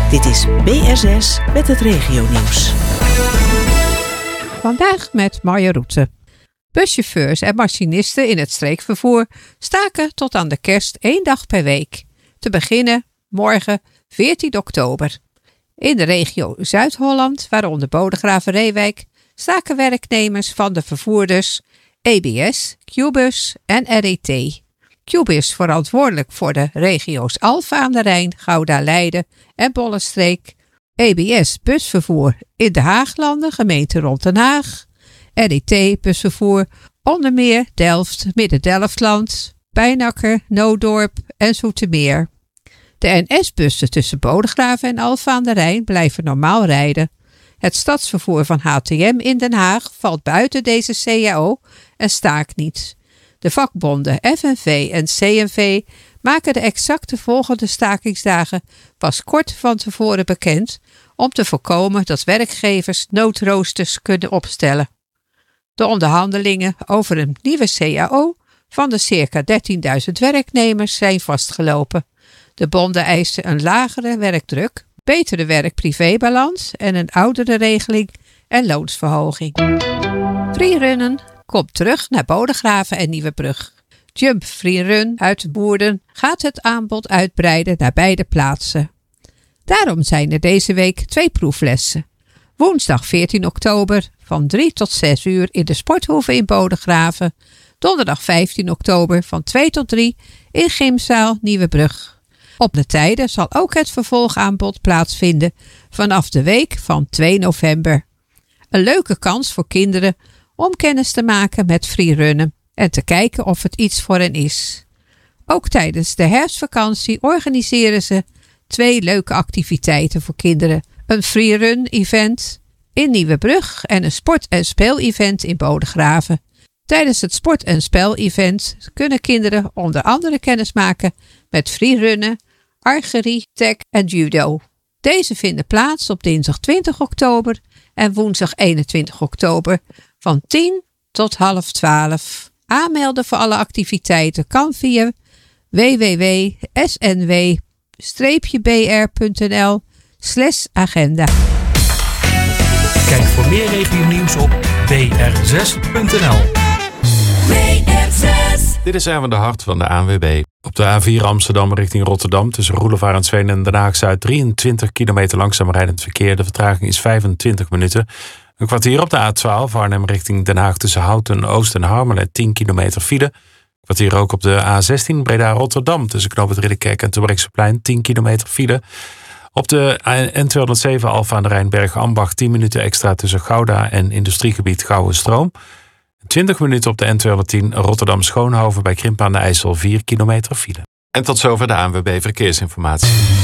Dit is BR6 met het regionieuws. Vandaag met Marja Roete. Buschauffeurs en machinisten in het streekvervoer staken tot aan de kerst 1 dag per week. Te beginnen morgen 14 oktober. In de regio Zuid-Holland, waaronder Bodegraven-Reewijk, staken werknemers van de vervoerders EBS, QBus en RET. QBus verantwoordelijk voor de regio's Alphen aan de Rijn, Gouda-Leiden en Bollenstreek. EBS busvervoer in de Haaglanden, gemeente rond Den Haag. RET busvervoer onder meer Delft, Midden-Delftland, Pijnacker, Noodorp en Zoetermeer. De NS-bussen tussen Bodegraven en Alphen aan de Rijn blijven normaal rijden. Het stadsvervoer van HTM in Den Haag valt buiten deze CAO en staakt niet. De vakbonden FNV en CNV maken de exacte volgende stakingsdagen pas kort van tevoren bekend om te voorkomen dat werkgevers noodroosters kunnen opstellen. De onderhandelingen over een nieuwe CAO van de circa 13.000 werknemers zijn vastgelopen. De bonden eisen een lagere werkdruk, betere werk-privébalans en een oudere regeling en loonsverhoging. Freerunnen komt terug naar Bodegraven en Nieuwebrug. Jump Freerun uit Boerden gaat het aanbod uitbreiden naar beide plaatsen. Daarom zijn er deze week 2 proeflessen. Woensdag 14 oktober van 3 tot 6 uur in de Sporthoeve in Bodegraven. Donderdag 15 oktober van 2 tot 3 in Gymzaal Nieuwebrug. Op de tijden zal ook het vervolgaanbod plaatsvinden vanaf de week van 2 november. Een leuke kans voor kinderen om kennis te maken met freerunnen en te kijken of het iets voor hen is. Ook tijdens de herfstvakantie organiseren ze 2 leuke activiteiten voor kinderen. Een freerun-event in Nieuwebrug en een sport- en speel-event in Bodegraven. Tijdens het sport- en spel-event kunnen kinderen onder andere kennis maken met freerunnen, archerie, tag en judo. Deze vinden plaats op dinsdag 20 oktober en woensdag 21 oktober van 10 tot 11:30. Aanmelden voor alle activiteiten kan via www.snw-br.nl/agenda. Kijk voor meer regionieuws op br6.nl. Dit is Erwin de Hart van de ANWB. Op de A4 Amsterdam richting Rotterdam tussen Roelevarensveen en Den Haag-Zuid 23 kilometer langzaam rijdend verkeer. De vertraging is 25 minuten. Een kwartier op de A12 Arnhem richting Den Haag tussen Houten, Oost en Harmelen 10 kilometer file. Een kwartier ook op de A16 Breda-Rotterdam tussen Knoop het Ridderkerk en Terbrechtseplein 10 kilometer file. Op de N207 Alphen aan de Rijn Bergen-Ambacht 10 minuten extra tussen Gouda en industriegebied Gouwenstroom. 20 minuten op de N210 Rotterdam-Schoonhoven bij Krimpen aan de IJssel 4 kilometer file. En tot zover de ANWB Verkeersinformatie.